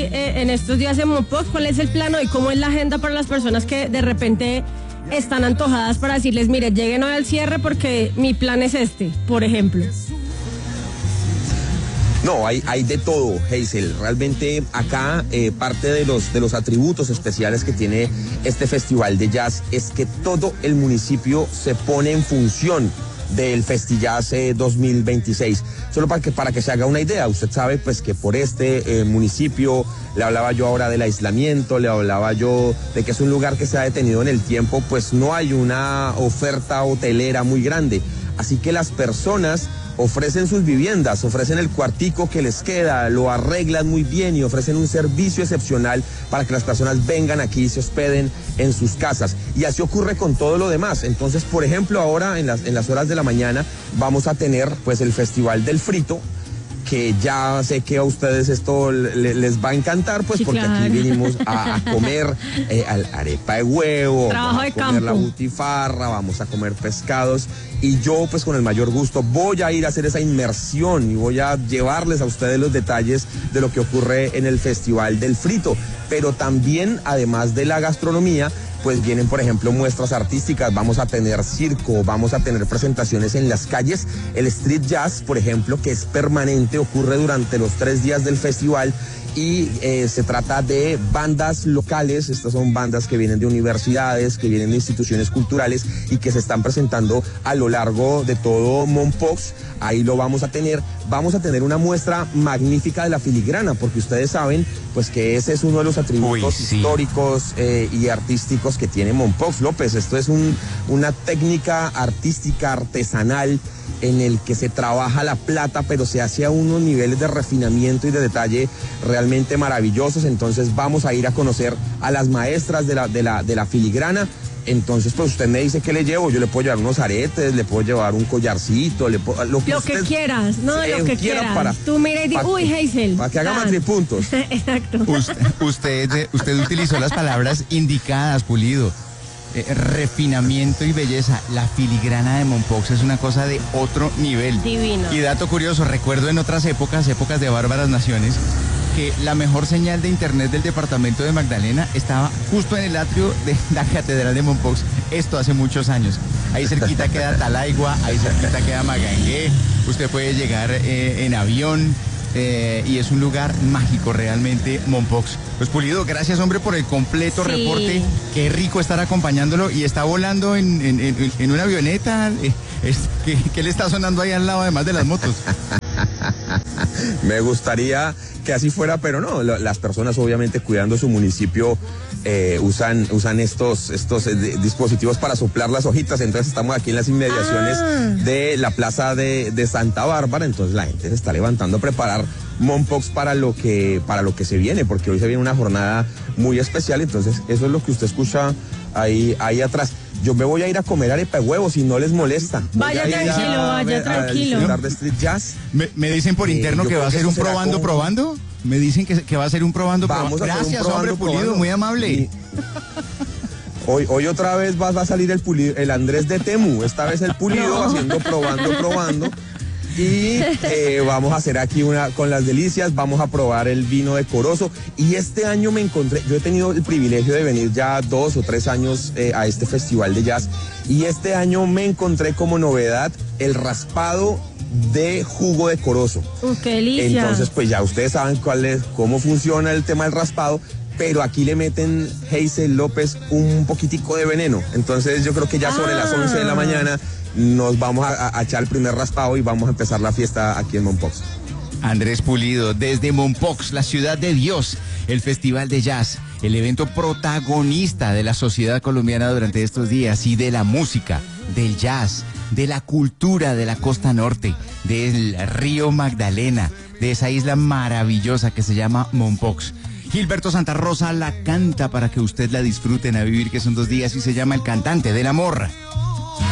en estos días en Mompox. ¿Cuál es el plan hoy? ¿Cómo es la agenda para las personas que de repente están antojadas para decirles, mire, lleguen hoy al cierre porque mi plan es este, por ejemplo? No, hay de todo, Hazel. Realmente acá parte de los atributos especiales que tiene este festival de jazz es que todo el municipio se pone en función del Festijazz 2026. Solo para que se haga una idea, usted sabe pues que por este municipio, le hablaba yo ahora del aislamiento, le hablaba yo de que es un lugar que se ha detenido en el tiempo, pues no hay una oferta hotelera muy grande. Así que las personas ofrecen sus viviendas, ofrecen el cuartico que les queda, lo arreglan muy bien y ofrecen un servicio excepcional para que las personas vengan aquí y se hospeden en sus casas. Y así ocurre con todo lo demás. Entonces, por ejemplo, ahora en las horas de la mañana vamos a tener pues el Festival del Frito, que ya sé que a ustedes esto les va a encantar, pues sí, porque claro, aquí vinimos a comer arepa de huevo, trabajo vamos de a comer campo, la butifarra, vamos a comer pescados, y yo pues con el mayor gusto voy a ir a hacer esa inmersión y voy a llevarles a ustedes los detalles de lo que ocurre en el Festival del Frito. Pero también, además de la gastronomía, pues vienen, por ejemplo, muestras artísticas, vamos a tener circo, vamos a tener presentaciones en las calles. El street jazz, por ejemplo, que es permanente, ocurre durante los 3 días del festival y se trata de bandas locales. Estas son bandas que vienen de universidades, que vienen de instituciones culturales y que se están presentando a lo largo de todo Mompox. Ahí lo vamos a tener una muestra magnífica de la filigrana, porque ustedes saben pues que ese es uno de los atributos históricos y artísticos que tiene Mompox, López. Esto es una técnica artística, artesanal, en el que se trabaja la plata, pero se hace a unos niveles de refinamiento y de detalle realmente maravillosos. Entonces vamos a ir a conocer a las maestras de la filigrana. Entonces, pues usted me dice qué le llevo, yo le puedo llevar unos aretes, le puedo llevar un collarcito, lo que quieras, no, lo que quieras. Tú mira y di, uy, Hazel. Para que haga matripuntos. Exacto. Usted utilizó las palabras indicadas, Pulido. Refinamiento y belleza. La filigrana de Mompox es una cosa de otro nivel. Divino. Y dato curioso, recuerdo en otras épocas de bárbaras naciones, que la mejor señal de internet del departamento de Magdalena estaba justo en el atrio de la Catedral de Mompox. Esto hace muchos años. Ahí cerquita queda Talaigua, ahí cerquita queda Magangué. Usted puede llegar en avión. Y es un lugar mágico realmente, Mompox. Pues Pulido, gracias hombre por el completo reporte. Qué rico estar acompañándolo. Y está volando en una avioneta. ¿Qué le está sonando ahí al lado además de las motos? Me gustaría que así fuera, pero no. Las personas obviamente cuidando su municipio usan estos dispositivos para soplar las hojitas. Entonces estamos aquí en las inmediaciones de la plaza de Santa Bárbara. Entonces la gente se está levantando a preparar Mompox para lo que se viene, porque hoy se viene una jornada muy especial. Entonces eso es lo que usted escucha ahí atrás. Yo me voy a ir a comer arepa de huevo si no les molesta. Vaya tranquilo. A de street jazz. Me dicen por interno que va a ser un probando. Me dicen que va a ser un probando. Gracias, hombre Pulido, muy amable. Hoy otra vez va a salir el Andrés de Temu. Esta vez el Pulido haciendo probando. Y vamos a hacer aquí con las delicias, vamos a probar el vino de Corozo. Y este año yo he tenido el privilegio de venir ya 2 o 3 años a este festival de jazz. Y este año me encontré como novedad el raspado de jugo de Corozo. ¡Qué delicia! Entonces, pues ya ustedes saben cómo funciona el tema del raspado. Pero aquí le meten, Hazel López, un poquitico de veneno. Entonces yo creo que ya sobre las 11 de la mañana nos vamos a echar el primer raspado y vamos a empezar la fiesta aquí en Mompox. Andrés Pulido, desde Mompox, la ciudad de Dios, el Festival de Jazz, el evento protagonista de la sociedad colombiana durante estos días y de la música, del jazz, de la cultura de la costa norte, del río Magdalena, de esa isla maravillosa que se llama Mompox. Gilberto Santa Rosa la canta para que usted la disfruten a vivir, que son 2 días, y se llama El Cantante del Amor.